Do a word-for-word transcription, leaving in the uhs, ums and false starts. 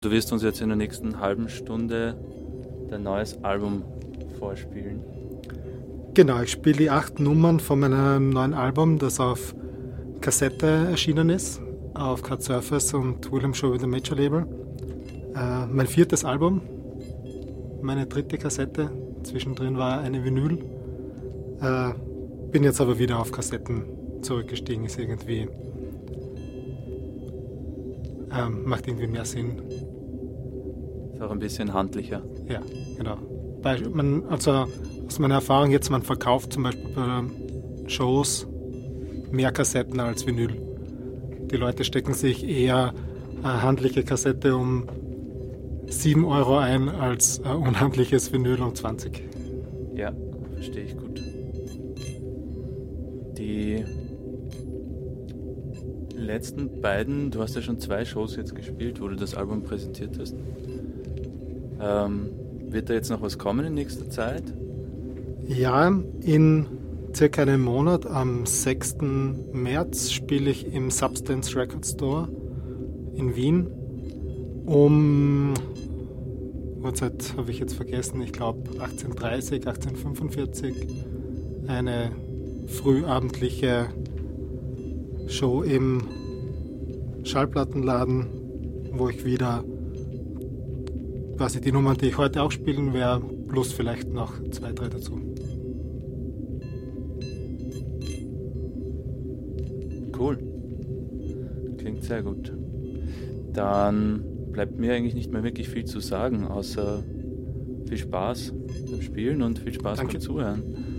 Du wirst uns jetzt in der nächsten halben Stunde dein neues Album vorspielen. Genau, ich spiele die acht Nummern von meinem neuen Album, das auf Kassette erschienen ist, auf Cut Surface und William Show with the Major Label. Äh, mein viertes Album, meine dritte Kassette, zwischendrin war eine Vinyl. Äh, bin jetzt aber wieder auf Kassetten zurückgestiegen, ist irgendwie, äh, macht irgendwie mehr Sinn. Ist auch ein bisschen handlicher. Ja, genau. Bei, man, also aus meiner Erfahrung jetzt, man verkauft zum Beispiel bei Shows mehr Kassetten als Vinyl. Die Leute stecken sich eher eine handliche Kassette um sieben Euro ein als ein unhandliches Vinyl um zwanzig. Ja, verstehe ich gut. Die letzten beiden, du hast ja schon zwei Shows jetzt gespielt, wo du das Album präsentiert hast. Ähm, wird da jetzt noch was kommen in nächster Zeit? Ja, in circa einem Monat, am sechsten März, spiele ich im Substance Record Store in Wien. Um, Uhrzeit habe ich jetzt vergessen, ich glaube achtzehn Uhr dreißig, achtzehn Uhr fünfundvierzig, eine frühabendliche Show im Schallplattenladen, wo ich wieder quasi die Nummern, die ich heute auch spielen werde, plus vielleicht noch zwei, drei dazu. Cool. Klingt sehr gut. Dann bleibt mir eigentlich nicht mehr wirklich viel zu sagen, außer viel Spaß beim Spielen und viel Spaß Danke. beim Zuhören.